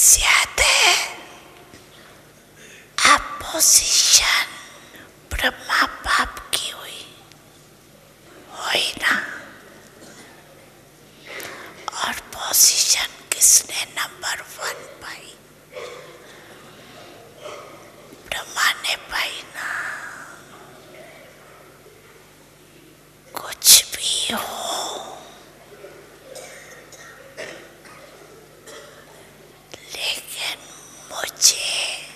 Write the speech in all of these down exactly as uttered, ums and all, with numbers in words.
ज्यादा अपोजिशन ब्रह्मा बाप की हुई हुई ना, और पोजीशन किसने नंबर वन पाई? ब्रह्मा ने पाई ना। कुछ भी हो, लेकिन मुझे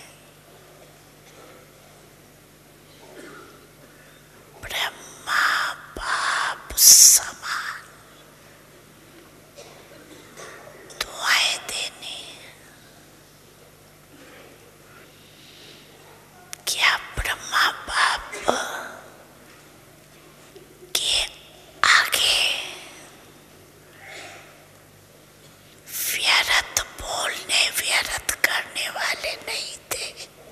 ब्रह्मा बाप समान दुआएं देनी। क्या ब्रह्मा बाप के आगे व्यर्थ बोलने व्यर्थ करने वाले नहीं थे,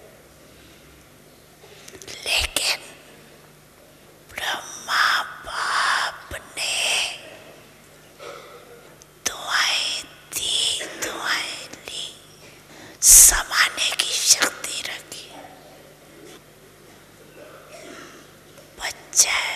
लेकिन ब्रह्मा बाप ने दुआएं दी, दुआएं ली, समाने की शक्ति रखी। बच्चा